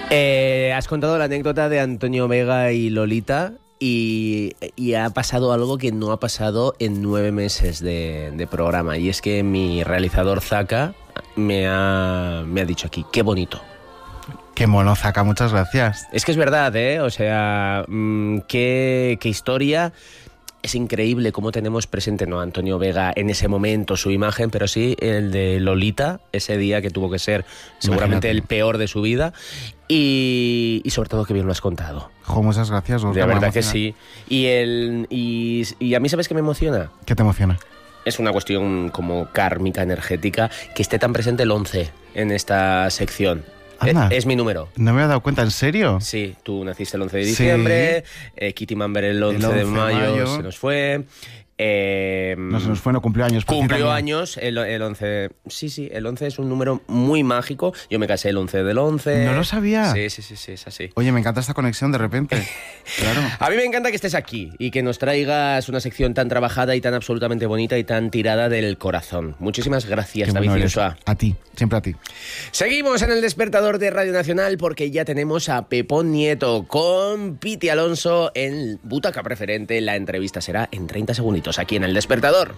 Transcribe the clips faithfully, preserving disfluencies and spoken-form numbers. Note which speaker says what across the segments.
Speaker 1: Eh, has contado la anécdota de Antonio Vega y Lolita y, y ha pasado algo que no ha pasado en nueve meses de, de programa, y es que mi realizador Zaka me ha, me ha dicho aquí, qué bonito.
Speaker 2: Qué mono, Zaka, muchas gracias.
Speaker 1: Es que es verdad, ¿eh? O sea, mmm, qué, qué historia. Es increíble cómo tenemos presente, no, Antonio Vega en ese momento, su imagen, pero sí el de Lolita, ese día que tuvo que ser seguramente Imagínate. el peor de su vida. Y, y sobre todo que bien lo has contado.
Speaker 2: Jo, muchas gracias, Gorka.
Speaker 1: De verdad que sí. Y, el, y, y a mí, ¿sabes qué me emociona?
Speaker 2: ¿Qué te emociona?
Speaker 1: Es una cuestión como kármica, energética, que esté tan presente el once en esta sección.
Speaker 2: Anda,
Speaker 1: es, es mi número.
Speaker 2: No me he dado cuenta, ¿en serio?
Speaker 1: Sí, tú naciste el once de diciembre, sí. eh, Kitty Mamber el once, el once de mayo, mayo se nos fue. Eh,
Speaker 2: no se nos fue, no cumplió años.
Speaker 1: Cumplió años el, el once. Sí, sí, el once es un número muy mágico. Yo me casé el once del once.
Speaker 2: No lo sabía.
Speaker 1: Sí, sí, sí, sí, es así.
Speaker 2: Oye, me encanta esta conexión de repente. Claro.
Speaker 1: A mí me encanta que estés aquí y que nos traigas una sección tan trabajada y tan absolutamente bonita y tan tirada del corazón. Muchísimas gracias, David Cirusoa.
Speaker 2: A ti, siempre a ti.
Speaker 1: Seguimos en el despertador de Radio Nacional porque ya tenemos a Pepón Nieto con Piti Alonso en Butaca Preferente. La entrevista será en treinta segunditos aquí en el despertador.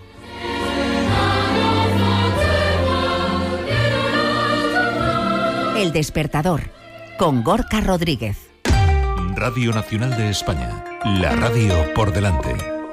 Speaker 3: El despertador con Gorka Rodríguez.
Speaker 4: Radio Nacional de España, la radio por delante.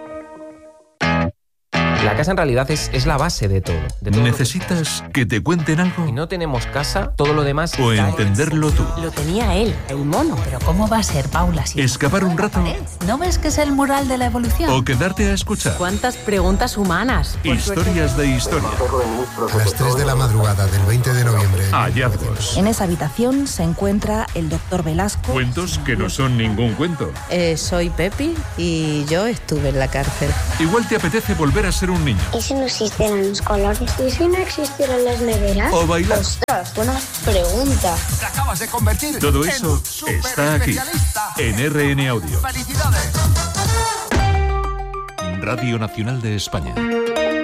Speaker 5: La casa en realidad es, es la base de todo. De todo
Speaker 4: ¿Necesitas que... que te cuenten algo?
Speaker 5: Si no tenemos casa, todo lo demás...
Speaker 4: O cae. Entenderlo tú.
Speaker 6: Lo tenía él, el mono. Pero ¿cómo va a ser, Paula? Si
Speaker 4: ¿Escapar un rato?
Speaker 6: ¿No ves que es el mural de la evolución?
Speaker 4: ¿O quedarte a escuchar?
Speaker 6: ¿Cuántas preguntas humanas?
Speaker 4: Historias de historia.
Speaker 7: A las tres de la madrugada del veinte de noviembre.
Speaker 4: Hallazgos.
Speaker 8: En esa habitación se encuentra el doctor Velasco.
Speaker 4: Cuentos que no son ningún cuento.
Speaker 9: Eh, soy Pepi y yo estuve en la cárcel.
Speaker 4: Igual te apetece volver a ser un niño.
Speaker 10: ¿Y si no existieran los colores? ¿Y si no existieran las neveras?
Speaker 4: O bailar.
Speaker 10: Ostras, buena pregunta.
Speaker 7: Te acabas de convertir
Speaker 4: Todo eso
Speaker 7: en
Speaker 4: está aquí, en R N Audio.
Speaker 7: ¡Felicidades!
Speaker 4: Radio Nacional de España.